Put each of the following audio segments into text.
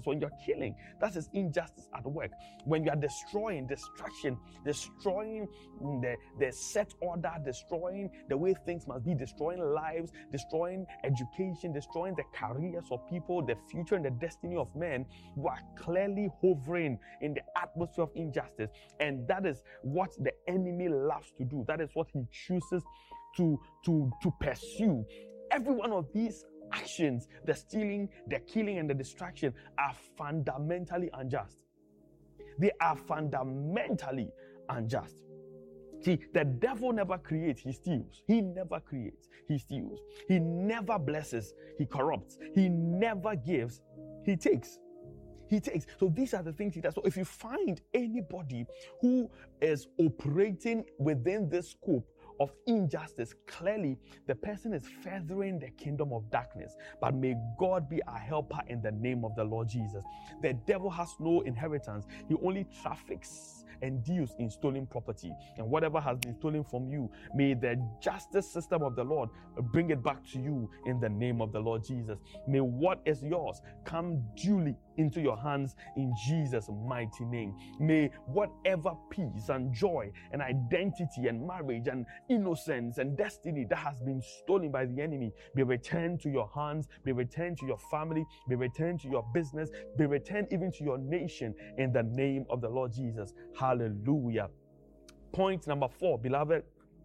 when you're killing, that is injustice at work. When you are destroying, destruction, destroying the set order, destroying the way things must be, destroying lives, destroying education, destroying the careers of people, the future and the destiny of men, you are clearly hovering in the atmosphere of injustice. And that is what the enemy loves to do. That is what he chooses to pursue. Every one of these actions, the stealing, the killing, and the distraction, are fundamentally unjust. They are fundamentally unjust. See, the devil never creates, he steals. He never creates, he steals. He never blesses, he corrupts. He never gives, he takes. He takes. So these are the things he does. So if you find anybody who is operating within this scope of injustice, clearly the person is furthering the kingdom of darkness. But may God be our helper in the name of the Lord Jesus. The devil has no inheritance. He only traffics and deals in stolen property. And whatever has been stolen from you, may the justice system of the Lord bring it back to you in the name of the Lord Jesus. May what is yours come duly into your hands in Jesus' mighty name. May whatever peace and joy and identity and marriage and innocence and destiny that has been stolen by the enemy be returned to your hands, be returned to your family, be returned to your business, be returned even to your nation in the name of the Lord Jesus. Hallelujah. Point number 4, beloved.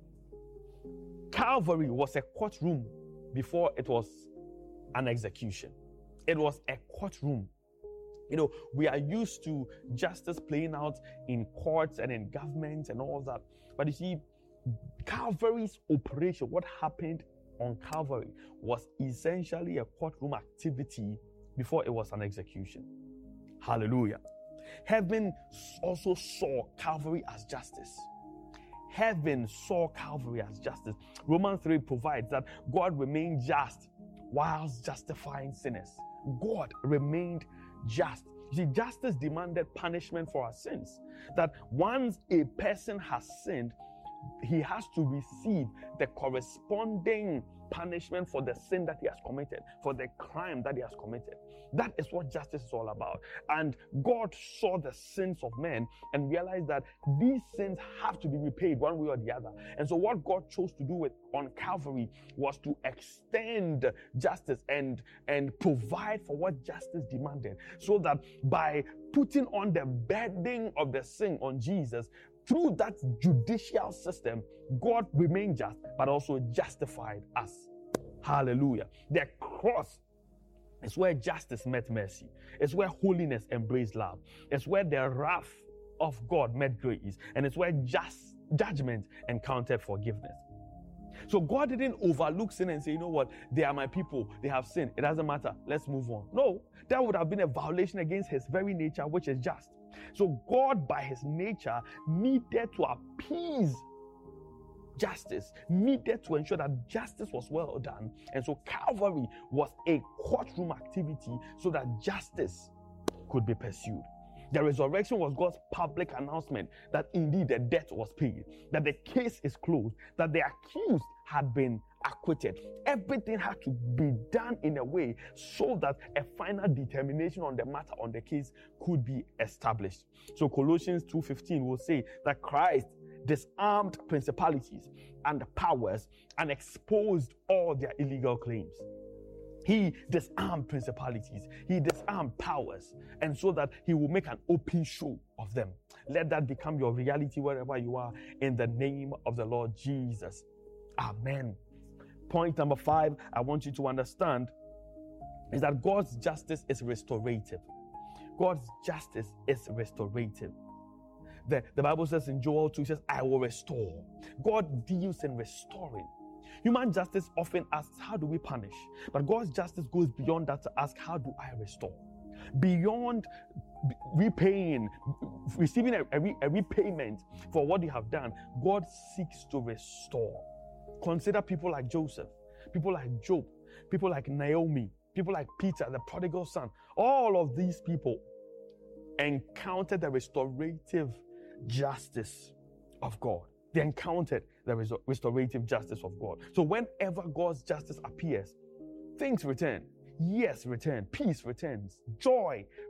Calvary was a courtroom before it was an execution. It was a courtroom. You know, we are used to justice playing out in courts and in government and all that. But you see, Calvary's operation, what happened on Calvary, was essentially a courtroom activity before it was an execution. Hallelujah. Heaven also saw Calvary as justice. Heaven saw Calvary as justice. Romans 3 provides that God remained just whilst justifying sinners. God remained just. You see, justice demanded punishment for our sins. That once a person has sinned, he has to receive the corresponding punishment for the sin that he has committed, for the crime that he has committed. That is what justice is all about. And God saw the sins of men and realized that these sins have to be repaid one way or the other. And so what God chose to do on Calvary was to extend justice and provide for what justice demanded, so that by putting on the burden of the sin on Jesus, through that judicial system, God remained just, but also justified us. Hallelujah. The cross is where justice met mercy. It's where holiness embraced love. It's where the wrath of God met grace. And it's where just judgment encountered forgiveness. So God didn't overlook sin and say, you know what, they are my people, they have sinned, it doesn't matter, let's move on. No, that would have been a violation against his very nature, which is just. So God, by his nature, needed to appease justice, needed to ensure that justice was well done. And so Calvary was a courtroom activity so that justice could be pursued. The resurrection was God's public announcement that indeed the debt was paid, that the case is closed, that the accused had been acquitted. Everything had to be done in a way so that a final determination on the matter, on the case, could be established. So Colossians 2:15 will say that Christ disarmed principalities and powers and exposed all their illegal claims. He disarmed principalities, he disarmed powers, and so that he will make an open show of them. Let that become your reality wherever you are, in the name of the Lord Jesus. Amen. Point number 5, I want you to understand, is that God's justice is restorative. God's justice is restorative. The Bible says in Joel 2, it says, I will restore. God deals in restoring. Human justice often asks, how do we punish? But God's justice goes beyond that to ask, how do I restore? Beyond repaying, receiving a repayment for what you have done, God seeks to restore. Consider people like Joseph, people like Job, people like Naomi, people like Peter, the prodigal son. All of these people encountered the restorative justice of God. They encountered the restorative justice of God. So whenever God's justice appears, things return. Yes, return. Peace returns. Joy